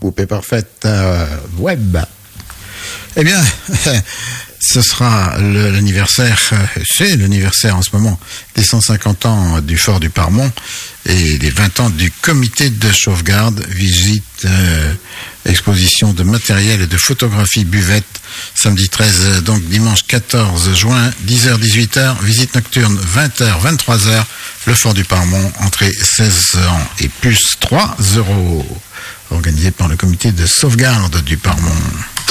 coupe est parfaite web. Eh bien, ce sera l'anniversaire, c'est l'anniversaire en ce moment des 150 ans du Fort du Parmont et des 20 ans du comité de sauvegarde, visite, exposition de matériel et de photographie buvette, samedi 13, donc dimanche 14 juin, 10h-18h, visite nocturne 20h, 23h, le Fort du Parmont, entrée 16 ans et plus 3 €, organisé par le comité de sauvegarde du Parmont.